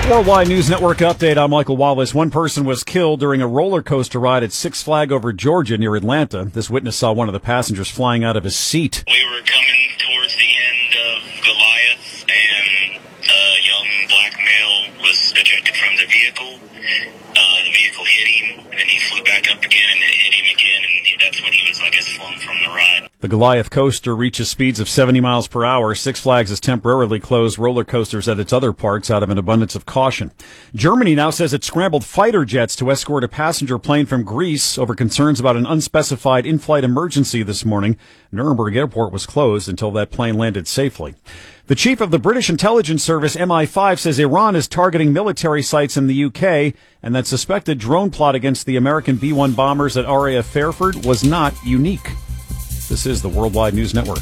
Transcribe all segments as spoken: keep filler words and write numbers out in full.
Worldwide News Network update. I'm Michael Wallace. One person was killed during a roller coaster ride at Six Flags Over Georgia near Atlanta. This witness saw one of the passengers flying out of his seat. We were coming towards the end of Goliath, and a young black male was ejected from the vehicle. Uh, the vehicle hit him, and then he flew back up again, and it hit him again, and that's when he was, I guess, flung from the ride. The Goliath coaster reaches speeds of seventy miles per hour. Six Flags has temporarily closed roller coasters at its other parks out of an abundance of caution. Germany now says it scrambled fighter jets to escort a passenger plane from Greece over concerns about an unspecified in-flight emergency this morning. Nuremberg Airport was closed until that plane landed safely. The chief of the British intelligence service, M I five, says Iran is targeting military sites in the U K and that suspected drone plot against the American B one bombers at R A F Fairford was not unique. This is the Worldwide News Network.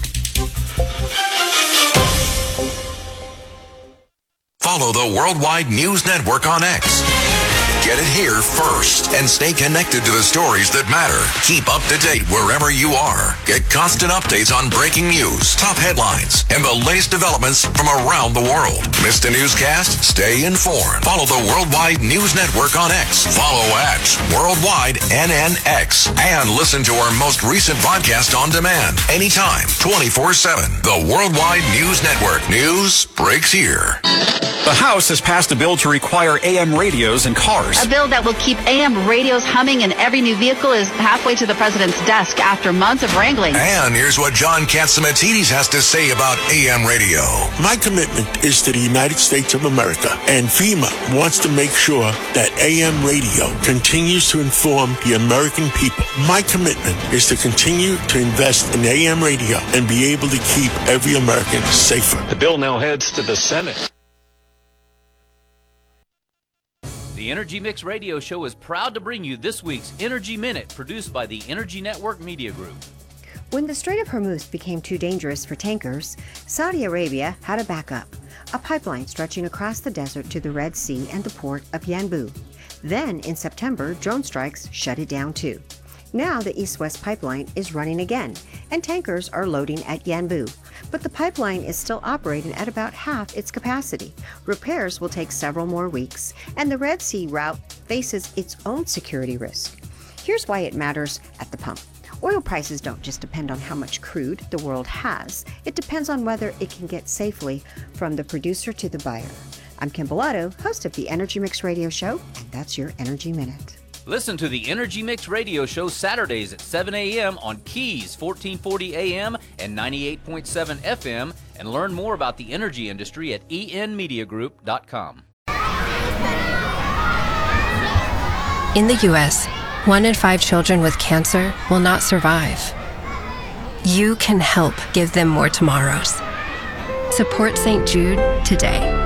Follow the Worldwide News Network on X. Get it here first and stay connected to the stories that matter. Keep up to date wherever you are. Get constant updates on breaking news, top headlines, and the latest developments from around the world. Missed a newscast? Stay informed. Follow the Worldwide News Network on X. Follow at Worldwide N N X. And listen to our most recent podcast on demand anytime, twenty-four seven. The Worldwide News Network. News breaks here. The House has passed a bill to require A M radios in cars. A bill that will keep A M radios humming in every new vehicle is halfway to the president's desk after months of wrangling. And here's what John Catsimatidis has to say about A M radio. My commitment is to the United States of America, and FEMA wants to make sure that A M radio continues to inform the American people. My commitment is to continue to invest in A M radio and be able to keep every American safer. The bill now heads to the Senate. The Energy Mix Radio Show is proud to bring you this week's Energy Minute, produced by the Energy Network Media Group. When the Strait of Hormuz became too dangerous for tankers, Saudi Arabia had a backup, a pipeline stretching across the desert to the Red Sea and the port of Yanbu. Then, in September, drone strikes shut it down too. Now the East-West pipeline is running again, and tankers are loading at Yanbu. But the pipeline is still operating at about half its capacity. Repairs will take several more weeks, and the Red Sea route faces its own security risk. Here's why it matters at the pump. Oil prices don't just depend on how much crude the world has. It depends on whether it can get safely from the producer to the buyer. I'm Kim Bellotto, host of the Energy Mix Radio Show, and that's your Energy Minute. Listen to the Energy Mix Radio Show Saturdays at seven a.m. on Keys fourteen forty A M and ninety-eight point seven F M, and learn more about the energy industry at e n media group dot com. In the U S, one in five children with cancer will not survive. You can help give them more tomorrows. Support Saint Jude today.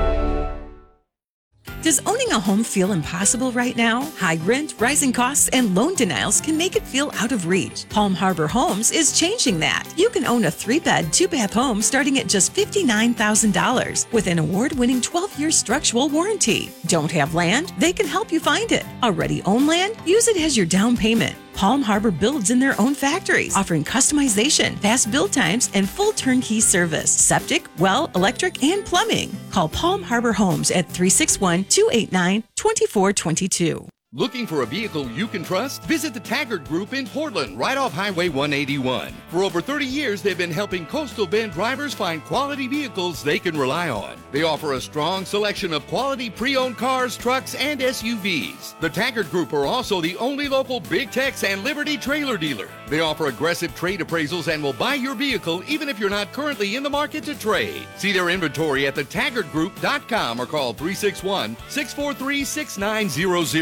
Does owning a home feel impossible right now? High rent, rising costs, and loan denials can make it feel out of reach. Palm Harbor Homes is changing that. You can own a three-bed, two-bath home starting at just fifty-nine thousand dollars with an award-winning twelve-year structural warranty. Don't have land? They can help you find it. Already own land? Use it as your down payment. Palm Harbor builds in their own factories, offering customization, fast build times, and full turnkey service. Septic, well, electric, and plumbing. Call Palm Harbor Homes at three six one, two eight nine, two four two two. Looking for a vehicle you can trust? Visit the Taggart Group in Portland, right off Highway one eighty-one. For over thirty years, they've been helping Coastal Bend drivers find quality vehicles they can rely on. They offer a strong selection of quality pre-owned cars, trucks, and S U Vs. The Taggart Group are also the only local Big Tex and Liberty trailer dealer. They offer aggressive trade appraisals and will buy your vehicle even if you're not currently in the market to trade. See their inventory at the taggart group dot com or call three six one, six four three, six nine zero zero.